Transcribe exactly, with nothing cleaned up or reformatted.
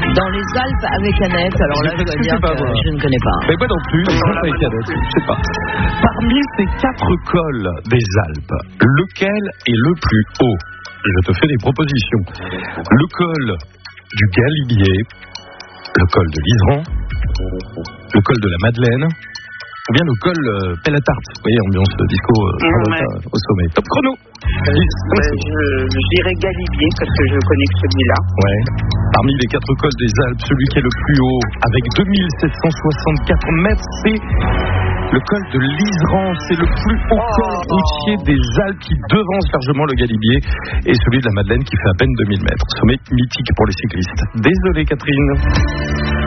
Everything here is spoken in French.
Dans les Alpes avec Annette, alors là je dois dire pas, que moi. je ne connais pas. Mais moi non plus, les Alpes avec Annette, je sais pas. Parmi ces quatre cols des Alpes, lequel est le plus haut ? Je te fais des propositions. Le col du Galibier, le col de l'Iseran, le col de la Madeleine, ou bien le col euh, Pellatarte. Vous voyez, ambiance disco euh, Mmh, ouais. au sommet. Top chrono. Euh, je, je dirais Galibier parce que je connais que celui-là. Ouais. Parmi les quatre cols des Alpes, celui qui est le plus haut, avec deux mille sept cent soixante-quatre mètres, c'est le col de l'Iseran. C'est le plus haut col routier des Alpes qui devance largement le Galibier, et celui de la Madeleine qui fait à peine deux mille mètres. Sommet mythique pour les cyclistes. Désolé Catherine.